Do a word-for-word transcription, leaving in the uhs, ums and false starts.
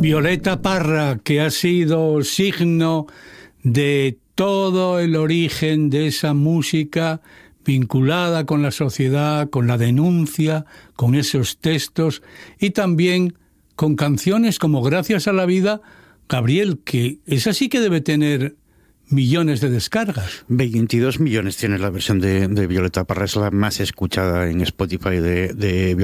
Violeta Parra, que ha sido signo de todo el origen de esa música vinculada con la sociedad, con la denuncia, con esos textos y también con canciones como Gracias a la vida, Gabriel, que esa sí que debe tener millones de descargas. veintidós millones tiene la versión de, de Violeta Parra, es la más escuchada en Spotify de, de